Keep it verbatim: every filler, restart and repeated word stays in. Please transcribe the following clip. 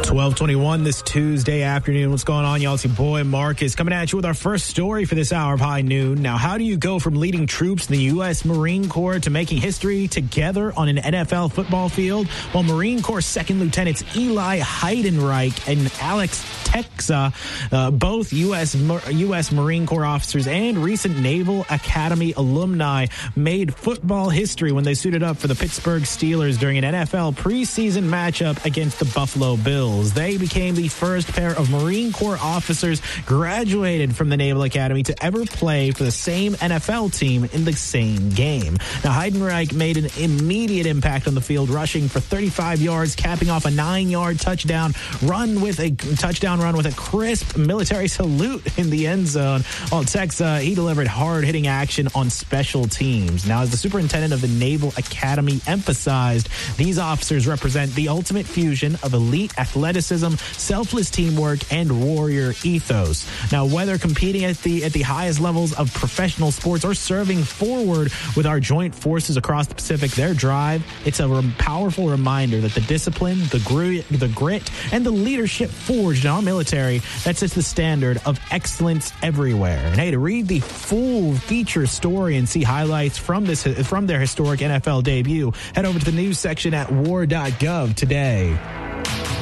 twelve twenty-one this Tuesday afternoon. What's going on, y'all? It's your boy Marcus coming at you with our first story for this hour of High Noon. Now, how do you go from leading troops in the U S Marine Corps to making history together on an N F L football field? Well, Marine Corps Second Lieutenants Eli Heidenreich and Alex Texa, uh, both U S U S Marine Corps officers and recent Naval Academy alumni, made football history when they suited up for the Pittsburgh Steelers during an N F L preseason matchup against the Buffalo Bills. They became the first pair of Marine Corps officers graduated from the Naval Academy to ever play for the same N F L team in the same game. Now, Heidenreich made an immediate impact on the field, rushing for thirty-five yards, capping off a nine-yard touchdown run with a touchdown run with a crisp military salute in the end zone. While Texa, he delivered hard-hitting action on special teams. Now, as the superintendent of the Naval Academy emphasized, these officers represent the ultimate fusion of elite athleticism, selfless teamwork, and warrior ethos. Now, whether competing at the at the highest levels of professional sports or serving forward with our joint forces across the Pacific, their drive, it's a re- powerful reminder that the discipline, the, gr- the grit, and the leadership forged in our military, that sets the standard of excellence everywhere. And hey, to read the full feature story and see highlights from this from their historic N F L debut, head over to the news section at war dot gov today.